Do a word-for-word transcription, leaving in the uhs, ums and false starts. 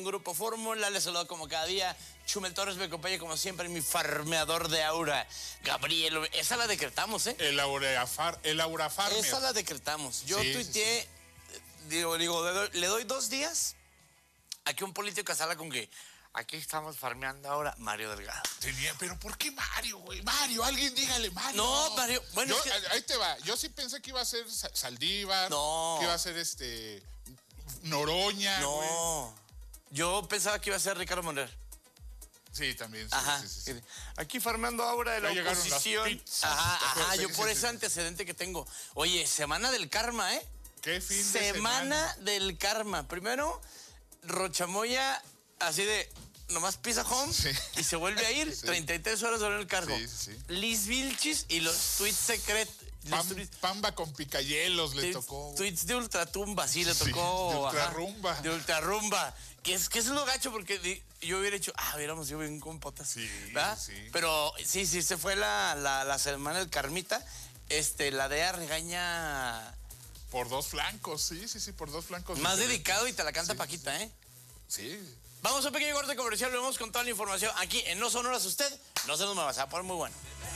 Grupo Fórmula, les saludo como cada día. Chumel Torres me acompaña como siempre, mi farmeador de aura, Gabriel. Esa la decretamos, ¿eh? El aura, el aura farmeo. Esa la decretamos. Yo sí, tuiteé, sí, sí. digo, digo, le doy, le doy dos días a que un político salga con que aquí estamos farmeando ahora Mario Delgado. Tenía, pero ¿por qué Mario, güey? Mario, alguien dígale Mario. No, Mario, bueno, Yo, es que... ahí te va. Yo sí pensé que iba a ser Saldívar. No. Que iba a ser este Noroña. No. Güey. Yo pensaba que iba a ser Ricardo Monreal. Sí, también. Sí, ajá. Sí, sí, sí. Aquí farmeando ahora de la ya oposición. Ajá, ajá. Yo por ese antecedente que tengo. Oye, semana del karma, ¿eh? ¿Qué fin semana de semana? Semana del karma. Primero, Rochamoya, así de, nomás pisa home, sí, y se vuelve a ir. Sí. treinta y tres horas en el cargo. Sí, sí, sí. Liz Vilchis y los tweets secretos. Pam, Pamba con picayelos le tocó. Tweets de ultratumba, sí, le tocó. Sí, de ultrarrumba. Ajá, de ultrarrumba. Que es, que es lo gacho, porque yo hubiera hecho, ah, hubiéramos yo bien con potas. Sí, ¿verdad? sí. Pero sí, sí, se fue la, la, la semana del Carmita. Este, la D E A regaña. Por dos flancos, sí, sí, sí, por dos flancos. Más dedicado y te la canta sí, Paquita, sí. ¿eh? Sí. Vamos a un pequeño corte comercial, lo vemos con toda la información aquí en No Sonoras Usted. No se nos me va a poner muy bueno.